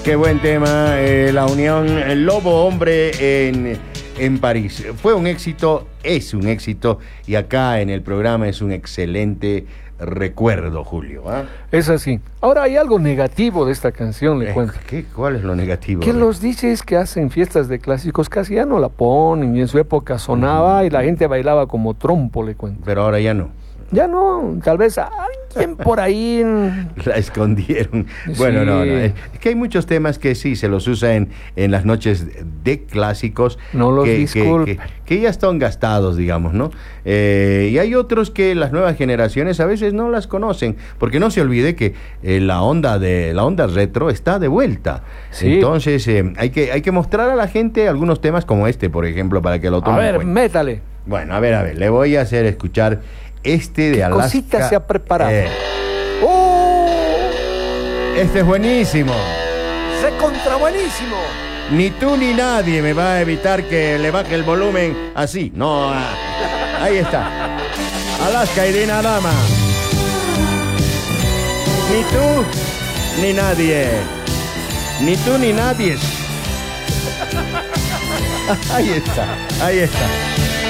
Qué buen tema, la unión el Lobo Hombre en París. Fue un éxito, es un éxito, y acá en el programa es un excelente recuerdo, Julio. Es así. Ahora hay algo negativo de esta canción, le cuento. ¿Cuál es lo negativo? Que los DJs que hacen fiestas de clásicos casi ya no la ponen, y en su época sonaba y la gente bailaba como trompo, le cuento. Pero ahora ya no. Ya no, tal vez alguien por ahí... La escondieron. Sí. Bueno, no. Es que hay muchos temas que sí se los usa en las noches de clásicos. No los disculpe. Que ya están gastados, digamos, ¿no? Y hay otros que las nuevas generaciones a veces no las conocen, porque no se olvide que la onda retro está de vuelta. Sí. Entonces hay que mostrar a la gente algunos temas como este, por ejemplo, para que lo tomen en cuenta. Métale. Bueno, a ver, le voy a hacer escuchar este de Alaska. Cosita se ha preparado. Este es buenísimo. ¡Recontra buenísimo! Ni tú ni nadie me va a evitar que le baje el volumen así. No, ahí está. Alaska y Dina Dama. Ni tú ni nadie. Ni tú ni nadie. Ahí está.